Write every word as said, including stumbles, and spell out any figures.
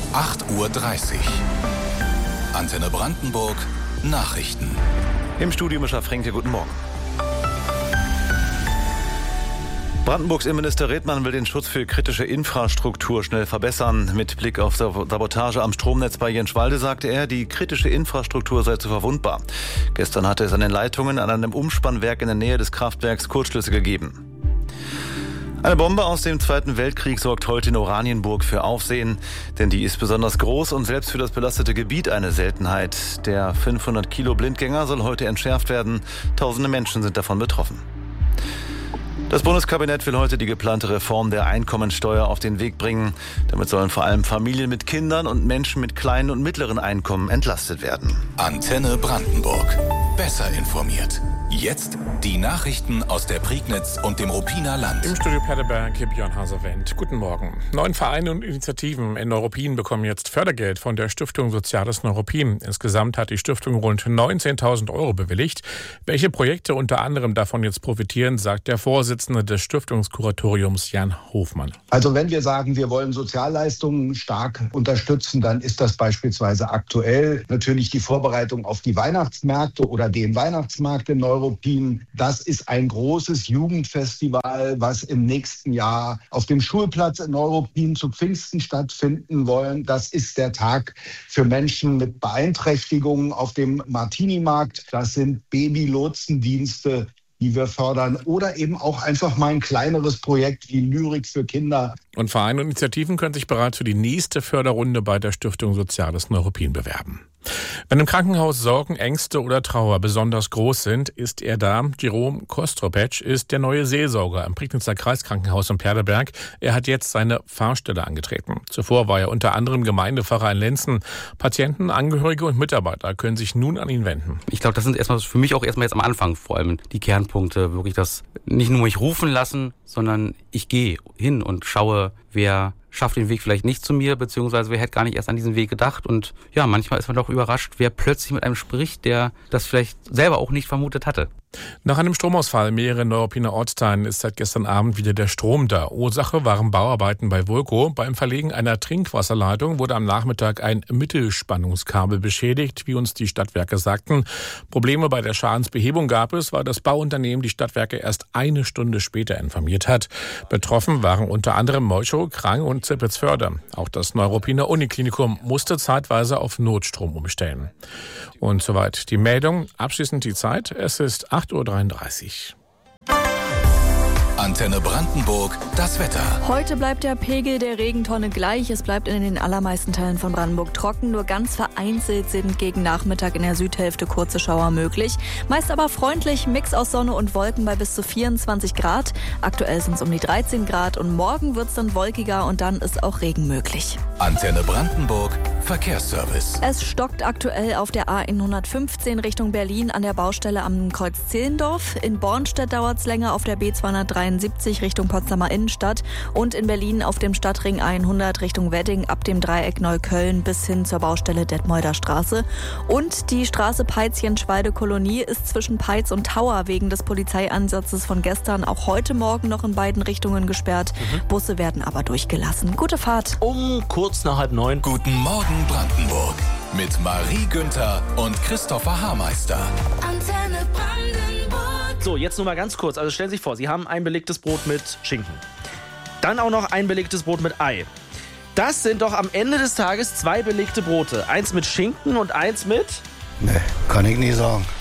acht Uhr dreißig. Antenne Brandenburg, Nachrichten. Im Studio Mischa Fränke, guten Morgen. Brandenburgs Innenminister Redmann will den Schutz für kritische Infrastruktur schnell verbessern. Mit Blick auf Sabotage am Stromnetz bei Jenschwalde sagte er, die kritische Infrastruktur sei zu verwundbar. Gestern hatte es an den Leitungen an einem Umspannwerk in der Nähe des Kraftwerks Kurzschlüsse gegeben. Eine Bombe aus dem Zweiten Weltkrieg sorgt heute in Oranienburg für Aufsehen, denn die ist besonders groß und selbst für das belastete Gebiet eine Seltenheit. Der fünfhundert Kilo Blindgänger soll heute entschärft werden. Tausende Menschen sind davon betroffen. Das Bundeskabinett will heute die geplante Reform der Einkommensteuer auf den Weg bringen. Damit sollen vor allem Familien mit Kindern und Menschen mit kleinen und mittleren Einkommen entlastet werden. Antenne Brandenburg. Besser informiert. Jetzt die Nachrichten aus der Prignitz und dem Ruppiner Land. Im Studio Paderberg, Björn Haser-Wendt. Guten Morgen. Neun Vereine und Initiativen in Neuruppin bekommen jetzt Fördergeld von der Stiftung Soziales Neuruppin. Insgesamt hat die Stiftung rund neunzehntausend Euro bewilligt. Welche Projekte unter anderem davon jetzt profitieren, sagt der Vorsitzende des Stiftungskuratoriums Jan Hofmann. Also wenn wir sagen, wir wollen Sozialleistungen stark unterstützen, dann ist das beispielsweise aktuell natürlich die Vorbereitung auf die Weihnachtsmärkte oder den Weihnachtsmarkt in Neuruppin. Das ist ein großes Jugendfestival, was im nächsten Jahr auf dem Schulplatz in Neuruppin zu Pfingsten stattfinden wollen. Das ist der Tag für Menschen mit Beeinträchtigungen auf dem Martini-Markt. Das sind Babylotsendienste, die wir fördern, oder eben auch einfach mal ein kleineres Projekt wie Lyrik für Kinder. Und Vereine und Initiativen können sich bereits für die nächste Förderrunde bei der Stiftung Soziales Neuruppin bewerben. Wenn im Krankenhaus Sorgen, Ängste oder Trauer besonders groß sind, ist er da. Jerome Kostropetsch ist der neue Seelsorger im Prignitzer Kreiskrankenhaus in Paderberg. Er hat jetzt seine Pfarrstelle angetreten. Zuvor war er unter anderem Gemeindepfarrer in Lenzen. Patienten, Angehörige und Mitarbeiter können sich nun an ihn wenden. Ich glaube, das sind erstmal für mich auch erstmal jetzt am Anfang vor allem die Kernpunkte. Wirklich das nicht nur mich rufen lassen, sondern ich gehe hin und schaue, wer schafft den Weg vielleicht nicht zu mir, beziehungsweise wer hätte gar nicht erst an diesen Weg gedacht. Und ja, manchmal ist man doch überrascht, wer plötzlich mit einem spricht, der das vielleicht selber auch nicht vermutet hatte. Nach einem Stromausfall in mehreren Neuruppiner Ortsteilen ist seit gestern Abend wieder der Strom da. Ursache waren Bauarbeiten bei Vulko. Beim Verlegen einer Trinkwasserleitung wurde am Nachmittag ein Mittelspannungskabel beschädigt, wie uns die Stadtwerke sagten. Probleme bei der Schadensbehebung gab es, weil das Bauunternehmen die Stadtwerke erst eine Stunde später informiert hat. Betroffen waren unter anderem Molchow, Krang und Zippitzförde. Auch das Neuruppiner Uniklinikum musste zeitweise auf Notstrom umstellen. Und soweit die Meldung. Abschließend die Zeit. Es ist acht Uhr dreiunddreißig. Antenne Brandenburg, das Wetter. Heute bleibt der Pegel der Regentonne gleich. Es bleibt in den allermeisten Teilen von Brandenburg trocken. Nur ganz vereinzelt sind gegen Nachmittag in der Südhälfte kurze Schauer möglich. Meist aber freundlich, Mix aus Sonne und Wolken bei bis zu vierundzwanzig Grad. Aktuell sind es um die dreizehn Grad und morgen wird es dann wolkiger und dann ist auch Regen möglich. Antenne Brandenburg, Verkehrsservice. Es stockt aktuell auf der A hundertfünfzehn Richtung Berlin an der Baustelle am Kreuz Zehlendorf. In Bornstedt dauert es länger auf der B zweihundertdreiundsiebzig Richtung Potsdamer Innenstadt und in Berlin auf dem Stadtring hundert Richtung Wedding ab dem Dreieck Neukölln bis hin zur Baustelle Detmolder Straße. Und die Straße Peitz-Jenschwalde-Kolonie ist zwischen Peitz und Tauer wegen des Polizeieinsatzes von gestern auch heute Morgen noch in beiden Richtungen gesperrt. Mhm. Busse werden aber durchgelassen. Gute Fahrt. Um kurz nach halb neun. Guten Morgen Brandenburg mit Marie Günther und Christopher Haarmeister. Antenne Brandenburg. So, jetzt nur mal ganz kurz. Also stellen Sie sich vor, Sie haben ein belegtes Brot mit Schinken. Dann auch noch ein belegtes Brot mit Ei. Das sind doch am Ende des Tages zwei belegte Brote. Eins mit Schinken und eins mit... Nee, kann ich nie sagen.